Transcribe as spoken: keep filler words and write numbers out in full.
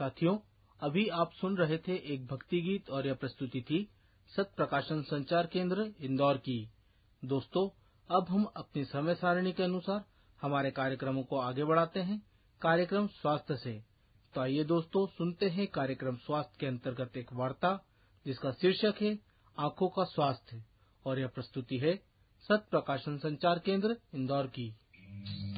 साथियों, अभी आप सुन रहे थे एक भक्ति गीत और यह प्रस्तुति थी सत प्रकाशन संचार केंद्र इंदौर की। दोस्तों, अब हम अपनी समय सारणी के अनुसार हमारे कार्यक्रमों को आगे बढ़ाते हैं कार्यक्रम स्वास्थ्य से। तो आइए दोस्तों, सुनते हैं कार्यक्रम स्वास्थ्य के अंतर्गत एक वार्ता जिसका शीर्षक है आंखों का स्वास्थ्य और यह प्रस्तुति है सत प्रकाशन संचार केंद्र इंदौर की।